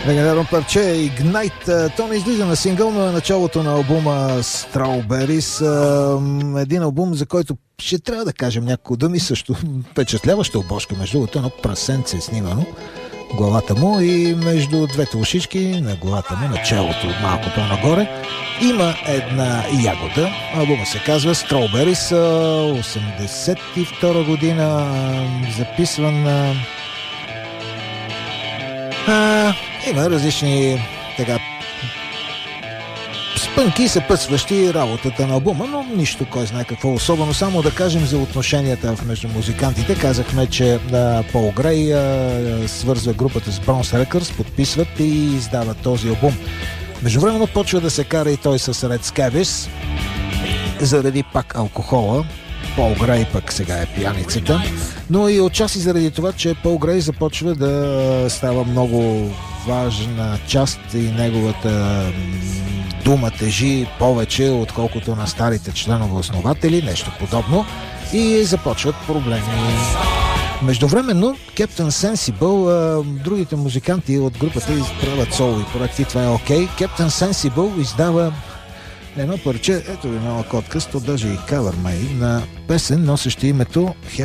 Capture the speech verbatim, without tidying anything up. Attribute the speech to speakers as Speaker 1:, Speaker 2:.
Speaker 1: Легендарно парче Ignite. То не излиза на сингъл, но е началото на албума Strawberries. Един албум, за който ще трябва да кажем няколко думи. Също впечатляваща обложка, между другото, едно прасенце е снимано главата му и между двете ушички на главата му, началото малко по-нагоре, има една ягода. Албума се казва Strawberries, осемдесет и втора година, записван. А, има различни така спънки, съпътстващи работата на албума, но нищо кой знае какво особено. Само да кажем за отношенията между музикантите. Казахме, че да, Пол Грей а, свързва групата с Bronze Records, подписват и издават този албум. Междувременно почва да се кара и той с Red Scabies заради пак алкохола. Пол Грей пък сега е пияницата, но и отчасти заради това, че Пол Грей започва да става много важна част и неговата дума тежи повече, отколкото на старите членове основатели, нещо подобно, и започват проблеми. Междувременно Captain Sensible, другите музиканти от групата изправят солови проекти, това е окей. Captain Sensible издава едно парче, ето ви малък откъс, то даже и кавър май, на песен, носеща името